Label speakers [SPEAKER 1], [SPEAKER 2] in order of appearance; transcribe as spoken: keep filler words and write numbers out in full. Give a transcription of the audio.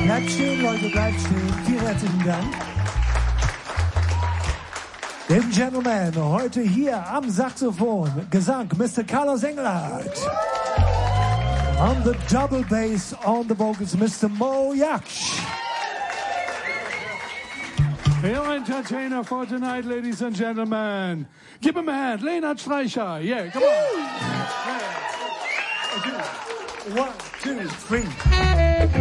[SPEAKER 1] Bleibt stehen, Leute, bleibt stehen. Vielen herzlichen Dank. Ladies and Gentlemen, heute hier am Saxophon, Gesang, Mister Carlos Engelhardt. On the double bass, on the vocals, Mister Mo Yaksh.
[SPEAKER 2] Your entertainer for tonight, ladies and gentlemen. Give him a hand, Leonhard Streicher. Yeah, come on.
[SPEAKER 1] One, two, three.